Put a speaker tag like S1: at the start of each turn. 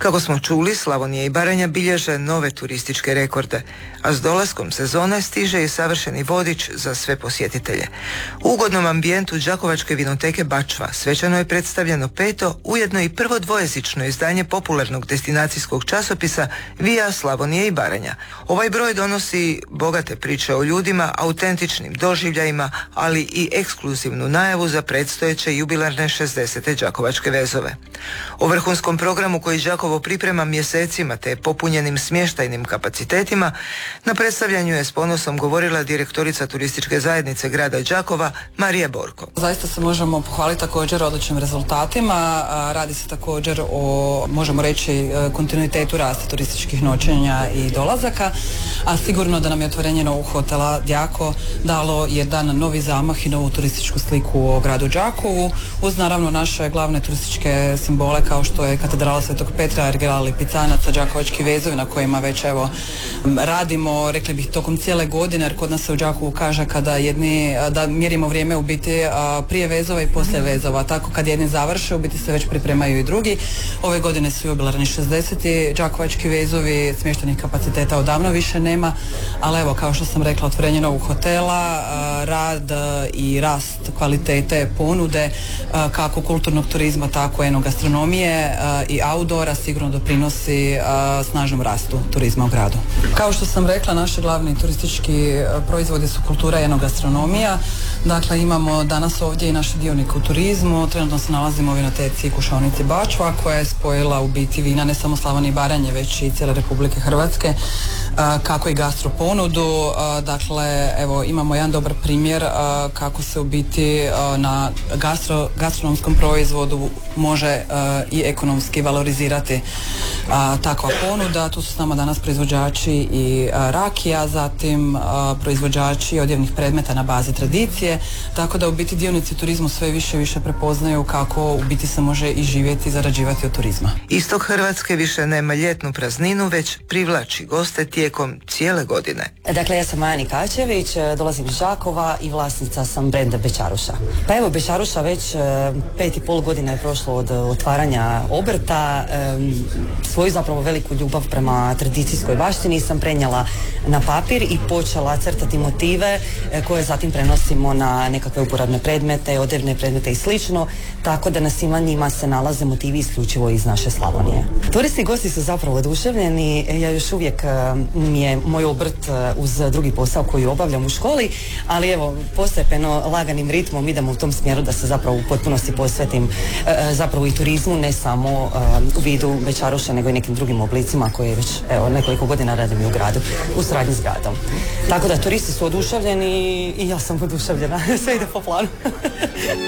S1: Kako smo čuli, Slavonija i Baranja bilježe nove turističke rekorde, a s dolaskom sezone stiže i savršeni vodič za sve posjetitelje. U ugodnom ambijentu Đakovačke vinoteke Bačva svečano je predstavljeno 5. ujedno i prvo dvojezično izdanje popularnog destinacijskog časopisa Via Slavonije i Baranja. Ovaj broj donosi bogate priče o ljudima, autentičnim doživljajima, ali i ekskluzivnu najavu za predstojeće jubilarne 60. Đakovačke vezove. O vrhunskom programu koji Đakovo priprema mjesecima te popunjenim smještajnim kapacitetima na predstavljanju je s ponosom govorila direktorica turističke zajednice grada Đakova Marija Borko.
S2: Zaista se možemo pohvaliti također odličnim rezultatima. Radi se također o, možemo reći, kontinuitetu rasta turističkih noćenja i dolazaka, a sigurno da nam je otvorenje novog hotela Djako dalo jedan novi zamah i novu turističku sliku o gradu Đakovu, uz naravno naše glavne turističke simbole kao što je katedrala Svetog Petra, Ergela Lipicanaca, Đakovački vezovi na kojima već evo radimo, rekli bih, tokom cijele godine, jer kod nas se u Đakovu kaže da mjerimo vrijeme u biti prije vezova i poslije vezova, tako kad jedni završe u biti se već pripremaju i drugi. Ove godine su jubilarni 60. Đakovački vezovi, smještajnih kapaciteta odavno više nema, ali evo, kao što sam rekla, otvorenje novog hotela, rad i rast kvalitete ponude kako kulturnog turizma, tako i enogastronomije i outdoora sigurno doprinosi snažnom rastu turizma u gradu. Kao što sam rekla, naši glavni turistički proizvodi su kultura i enogastronomija. Dakle, imamo danas ovdje i naše dionike u turizmu. Trenutno se nalazimo u vinoteci i kušaonici Bačva koja je spojila u biti vina ne samo Slavonije i Baranje, već i cijele Republike Hrvatske, kako i gastro ponudu. Dakle, evo, imamo jedan dobar primjer kako se u biti na gastronomskom proizvodu može i ekonomski valorizirati takva ponuda. Tu su s nama danas proizvođači i rakija, zatim proizvođači odjevnih predmeta na bazi tradicije, tako da u biti dionici turizmu sve više i više prepoznaju kako u biti se može i živjeti i zarađivati od turizma.
S1: Istok Hrvatske više nema ljetnu prazninu, već privlači goste tijekom cijele godine.
S3: Dakle, ja sam Maja Nikačević, dolazim iz Đakova i vlasnica sam brenda Bećaruša. Pa evo, Bećaruša već 5,5 godina je prošlo od otvaranja obrta. Svoju zapravo veliku ljubav prema tradicijskoj baštini sam prenijela na papir i počela crtati motive koje zatim prenosimo na nekakve uporabne predmete, odjevne predmete i slično, tako da na svima njima se nalaze motivi isključivo iz naše Slavonije. Turisti i gosti su zapravo oduševljeni. Ja još uvijek mi je moj obrt uz drugi posao koji obavljam u školi, ali evo, postepeno, laganim ritmom idemo u tom smjeru da se zapravo u potpunosti posvetim zapravo i turizmu, ne samo u vidu Bećaruša, nego i nekim drugim oblicima koje već evo nekoliko godina radim i u gradu, u suradnji s gradom. Tako da turisti su oduševljeni i ja sam oduševljena. Sve ide po planu.